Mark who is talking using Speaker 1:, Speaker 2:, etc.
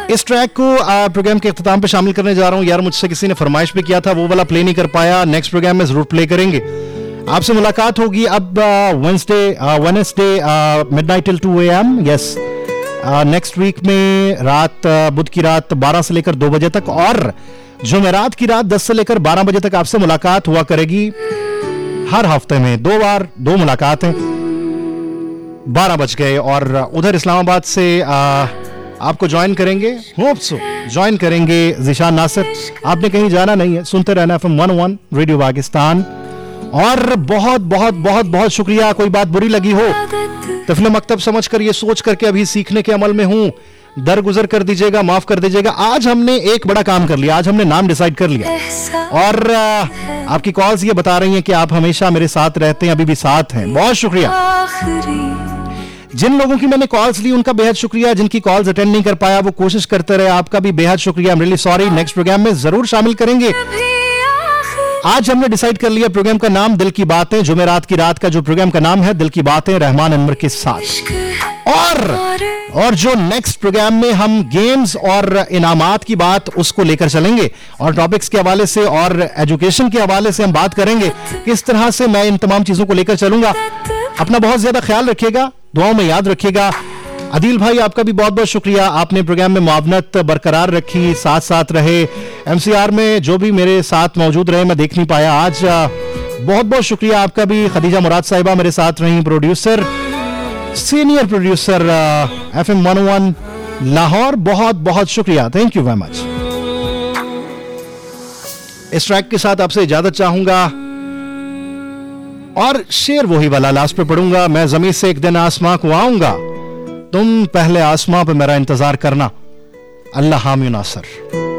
Speaker 1: इस ट्रैक को प्रोग्राम के इख्तिताम पे शामिल करने जा रहा हूँ यार। मुझसे किसी ने फरमाइश भी किया था, वो वाला प्ले नहीं कर पाया। नेक्स्ट प्रोग्राम में जरूर प्ले करेंगे। आपसे मुलाकात होगी अब Wednesday midnight till 2 AM। Yes, next week में रात बुध की रात 12 से लेकर 2 बजे तक, और जुमेरात की रात 10 से लेकर 12 बजे तक आपसे मुलाकात हुआ करेगी। हर हफ्ते में 2 बार 2 मुलाकातें। 12 बज गए और उधर इस्लामाबाद से आपको ज्वाइन करेंगे, होप सो ज्वाइन करेंगे जीशान नासिर। आपने कहीं जाना नहीं है, सुनते रहना FM 101 रेडियो पाकिस्तान। और बहुत बहुत बहुत बहुत शुक्रिया। कोई बात बुरी लगी हो तफले मकतब समझ कर, ये सोच करके अभी सीखने के अमल में हूं, दरगुजर कर दीजिएगा, माफ कर दीजिएगा। आज हमने एक बड़ा काम कर लिया, आज हमने नाम डिसाइड कर लिया, और आपकी कॉल्स ये बता रही हैं कि आप हमेशा मेरे साथ रहते हैं, अभी भी साथ हैं। बहुत शुक्रिया। जिन लोगों की मैंने कॉल्स ली उनका बेहद शुक्रिया, जिनकी कॉल्स अटेंड नहीं कर पाया वो कोशिश करते रहे, आपका भी बेहद शुक्रिया। I am really sorry. Next programme में जरूर शामिल करेंगे। आज हमने डिसाइड कर लिया प्रोग्राम का नाम दिल की बातें। जुमेरात की रात का जो प्रोग्राम का नाम है दिल की बातें, रहमान अनवर के साथ। और जो नेक्स्ट प्रोग्राम में हम गेम्स और इनामात की बात उसको लेकर चलेंगे, और टॉपिक्स के हवाले से और एजुकेशन के हवाले से हम बात करेंगे किस तरह से मैं इन तमाम चीजों को लेकर चलूंगा। अपना बहुत ज्यादा ख्याल रखिएगा, दुआओं में याद रखिएगा। अदील भाई, आपका भी बहुत बहुत शुक्रिया, आपने प्रोग्राम में मुआवनत बरकरार रखी, साथ साथ रहे। MCR में जो भी मेरे साथ मौजूद रहे, मैं देख नहीं पाया आज, बहुत बहुत शुक्रिया आपका भी। खदीजा मुराद साहिबा मेरे साथ रही, producer, senior producer FM 101 Lahore, बहुत बहुत शुक्रिया। Thank you very much. इस ट्रैक के साथ आपसे इजाजत चाहूंगा, और शेर वही वाला लास्ट पे पढ़ूंगा। मैं जमीन से एक दिन आसमां को आऊंगा, तुम पहले आसमां पे मेरा इंतजार करना। अल्लाह हामी नासर।